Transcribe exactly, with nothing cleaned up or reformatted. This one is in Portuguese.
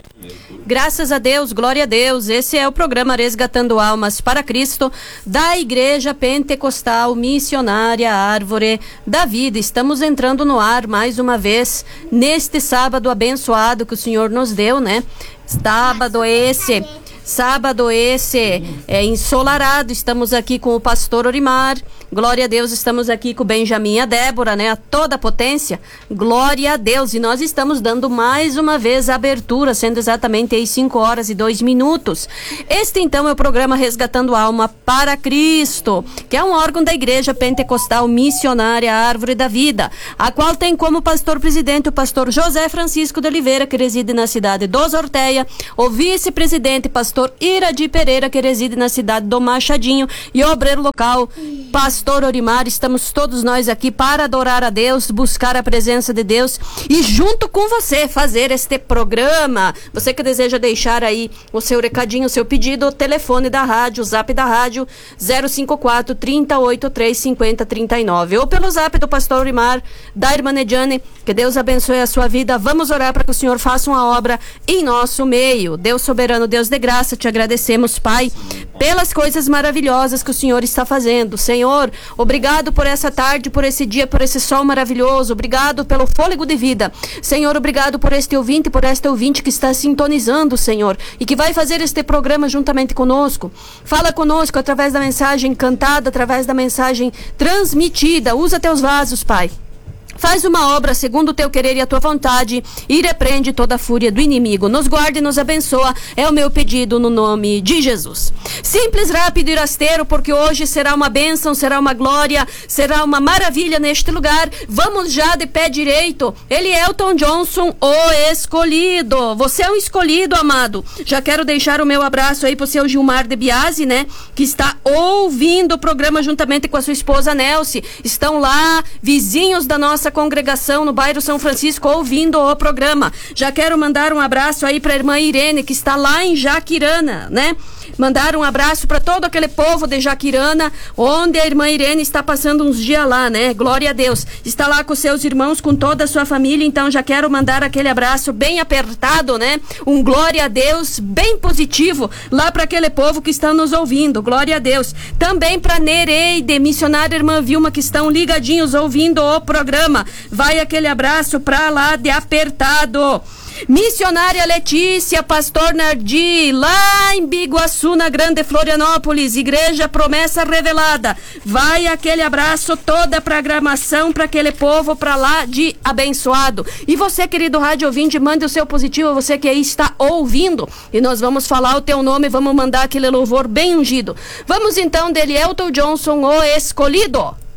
Graças a Deus, glória a Deus. Esse é o programa Resgatando Almas para Cristo da Igreja Pentecostal Missionária Árvore da Vida. Estamos entrando no ar mais uma vez neste sábado abençoado que o Senhor nos deu, né? Sábado esse, sábado esse é ensolarado. Estamos aqui com o pastor Orimar. Glória a Deus, estamos aqui com o Benjamin e a Débora, né? A toda a potência. Glória a Deus. E nós estamos dando mais uma vez a abertura, sendo exatamente às cinco horas e dois minutos. Este, então, é o programa Resgatando Alma para Cristo, que é um órgão da Igreja Pentecostal Missionária Árvore da Vida, a qual tem como pastor-presidente o pastor José Francisco de Oliveira, que reside na cidade dos Orteia, o vice-presidente pastor Iradi Pereira, que reside na cidade do Machadinho, e o obreiro local, pastor Pastor Orimar. Estamos todos nós aqui para adorar a Deus, buscar a presença de Deus e junto com você fazer este programa. Você que deseja deixar aí o seu recadinho, o seu pedido, o telefone da rádio, o zap da rádio zero cinco quatro, três oito três, cinco zero três nove, ou pelo zap do pastor Orimar, da irmã Nediane. Que Deus abençoe a sua vida. Vamos orar para que o Senhor faça uma obra em nosso meio. Deus soberano, Deus de graça, te agradecemos, Pai, pelas coisas maravilhosas que o Senhor está fazendo. Senhor, obrigado por essa tarde, por esse dia, por esse sol maravilhoso. Obrigado pelo fôlego de vida. Senhor, obrigado por este ouvinte, por esta ouvinte que está sintonizando, Senhor, e que vai fazer este programa juntamente conosco. Fala conosco através da mensagem cantada, através da mensagem transmitida. Usa teus vasos, Pai. Faz uma obra segundo o teu querer e a tua vontade e repreende toda a fúria do inimigo. Nos guarda e nos abençoa. É o meu pedido no nome de Jesus. Simples, rápido e rasteiro, porque hoje será uma bênção, será uma glória, será uma maravilha neste lugar. Vamos já de pé direito. Ele é Elton Johnson, o escolhido. Você é um escolhido, amado. Já quero deixar o meu abraço aí pro seu Gilmar de Biasi, né? Que está ouvindo o programa juntamente com a sua esposa Nelce. Estão lá, vizinhos da nossa congregação no bairro São Francisco, ouvindo o programa. Já quero mandar um abraço aí para a irmã Irene, que está lá em Jaquirana, né? Mandar um abraço para todo aquele povo de Jaquirana, onde a irmã Irene está passando uns dias lá, né? Glória a Deus. Está lá com seus irmãos, com toda a sua família, então já quero mandar aquele abraço bem apertado, né? Um glória a Deus bem positivo lá para aquele povo que está nos ouvindo. Glória a Deus. Também para Nereide, missionária irmã Vilma, que estão ligadinhos ouvindo o programa. Vai aquele abraço para lá de apertado. Missionária Letícia, pastor Nardi, lá em Biguaçu, na Grande Florianópolis, Igreja Promessa Revelada. Vai aquele abraço, toda a programação para aquele povo para lá de abençoado. E você, querido rádio ouvinte, mande o seu positivo, você que aí está ouvindo. E nós vamos falar o teu nome, vamos mandar aquele louvor bem ungido. Vamos então dele, Elton Johnson, o escolhido.